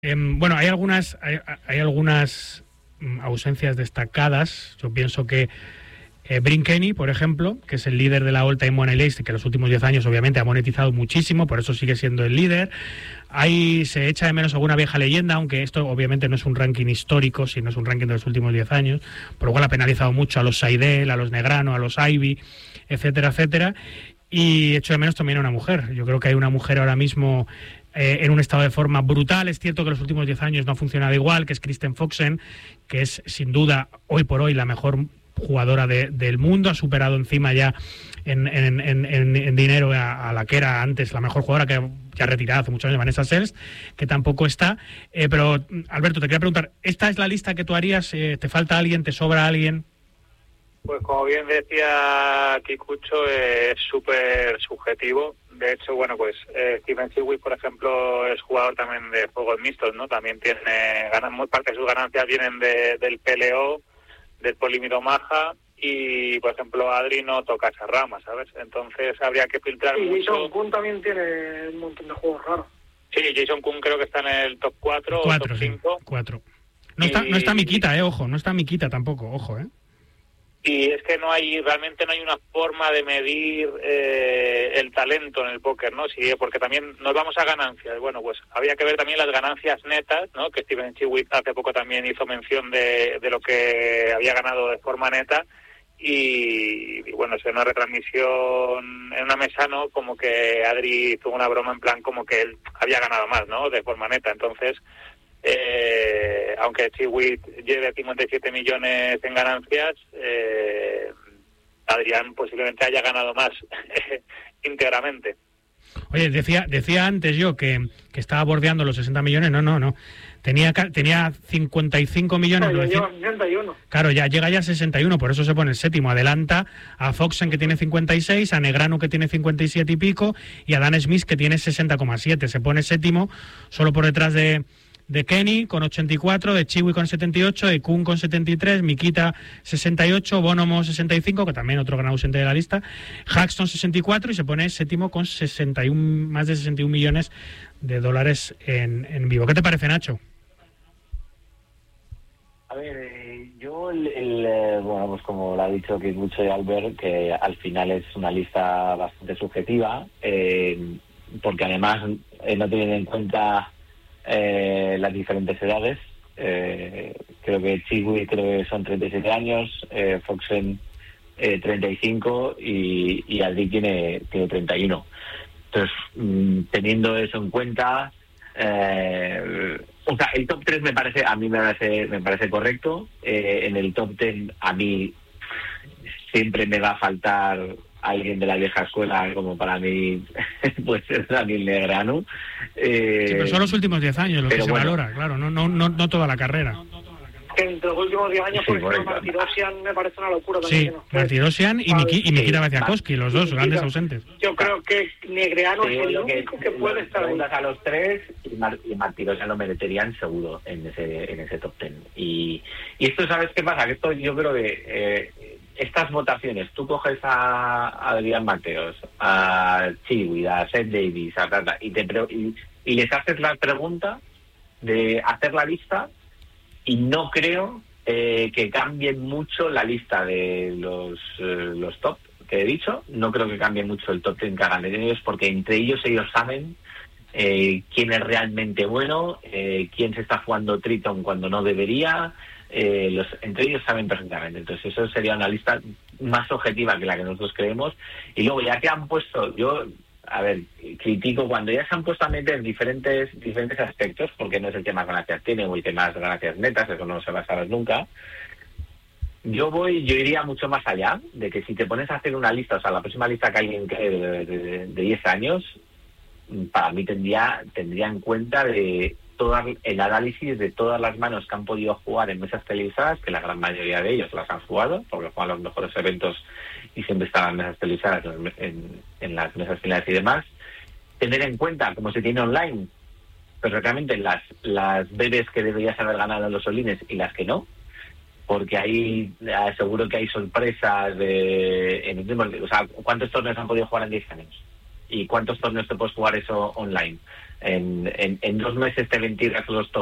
Bueno, hay algunas ausencias destacadas. Yo pienso que Bryn Kenny, por ejemplo, que es el líder de la All Time Money List, que en los últimos 10 años obviamente ha monetizado muchísimo, por eso sigue siendo el líder. Ahí se echa de menos alguna vieja leyenda, aunque esto obviamente no es un ranking histórico, sino es un ranking de los últimos 10 años, por lo cual ha penalizado mucho a los Seidel, a los Negrano, a los Ivy, etcétera, etcétera. Y echo de menos también a una mujer. Yo creo que hay una mujer ahora mismo en un estado de forma brutal. Es cierto que los últimos 10 años no ha funcionado igual, que es Kristen Foxen, que es sin duda hoy por hoy la mejor jugadora del mundo. Ha superado encima ya en dinero a la que era antes la mejor jugadora, que ya retirada hace muchos años, Vanessa Sells, que tampoco está. Pero Alberto, te quería preguntar, ¿esta es la lista que tú harías? ¿Te falta alguien? ¿Te sobra alguien? Pues como bien decía Kikucho, es súper subjetivo. De hecho, bueno, pues Stephen Chidwick, por ejemplo, es jugador también de juegos mixtos, ¿no? También muy parte de sus ganancias vienen del PLO, del polímero Maja, y, por ejemplo, Adri no toca esa rama, ¿sabes? Entonces habría que filtrar mucho. Y Jason Kun también tiene un montón de juegos raros. Sí, Jason Kun creo que está en el top 4 o top 5. Sí, 4. No está Mikita, ojo, no está Mikita tampoco, ojo, Y es que realmente no hay una forma de medir el talento en el póker, ¿no? Sí, porque también nos vamos a ganancias. Bueno, pues había que ver también las ganancias netas, ¿no? Que Stephen Chidwick hace poco también hizo mención de lo que había ganado de forma neta. Y bueno, es una retransmisión en una mesa, ¿no? Como que Adri tuvo una broma en plan como que él había ganado más, ¿no? De forma neta. Entonces, aunque Chidwick lleve 57 millones en ganancias, Adrián posiblemente haya ganado más íntegramente. Oye, decía antes yo que estaba bordeando los 60 millones. No. Tenía 55 millones. No, lleva 61. Claro, ya llega ya a 61, por eso se pone el séptimo. Adelanta a Foxen, que tiene 56, a Negrano, que tiene 57 y pico, y a Dan Smith, que tiene 60,7. Se pone séptimo solo por detrás de Kenny con 84, de Chidwick con 78, de Kun con 73, Mikita 68, Bonomo 65, que también otro gran ausente de la lista, Haxton 64, y se pone séptimo con más de 61 millones de dólares en vivo. ¿Qué te parece, Nacho? A ver, yo, bueno, pues como lo ha dicho Kikucho y Albert, que al final es una lista bastante subjetiva, porque además no tienen en cuenta las diferentes edades. Creo que Chidwick que son 37 años, Foxen 35 y Adri tiene 31. Entonces, teniendo eso en cuenta, o sea, el top 3 me parece correcto. En el top 10 a mí siempre me va a faltar alguien de la vieja escuela, como para mí pues es Daniel Negrano. Sí, pero son los últimos 10 años los que se valora, claro, no toda la carrera. Entre los últimos 10 años, por ejemplo, Martirosyan me parece una locura también. Sí, Martirosyan y Mikita Vaciakovsky, los dos grandes ausentes. Yo creo que Negreanu es el único que puede estar ahí. A los tres, y Martirosyan lo meterían seguro en ese top 10. Y esto, ¿sabes qué pasa? Que esto yo creo que estas votaciones, tú coges a Adrián Mateos, a Chidwick, a Seth Davis, a Tata, y les haces la pregunta de hacer la lista, y no creo que cambien mucho la lista de los top que he dicho. No creo que cambie mucho el top 10 que hagan de ellos, porque entre ellos saben quién es realmente bueno, quién se está jugando Triton cuando no debería. Entre ellos saben perfectamente. Entonces eso sería una lista más objetiva que la que nosotros creemos. Y luego, ya que han puesto, yo critico cuando ya se han puesto a meter diferentes aspectos, porque no es el que más ganancias tiene o el que más ganancias netas, eso no se va a saber nunca. Yo iría mucho más allá de que si te pones a hacer una lista, o sea, la próxima lista que alguien cree de 10 años, para mí tendría en cuenta de todo el análisis de todas las manos que han podido jugar en mesas televisadas, que la gran mayoría de ellos las han jugado, porque juegan los mejores eventos y siempre están en mesas televisadas, en las mesas finales y demás. Tener en cuenta, como se tiene online, pues realmente las bebés que deberías haber ganado en los Olines y las que no, porque ahí seguro que hay sorpresas o sea, ¿cuántos torneos han podido jugar en 10 años? ¿Y cuántos torneos te puedes jugar eso online? En 2 meses te ventilas los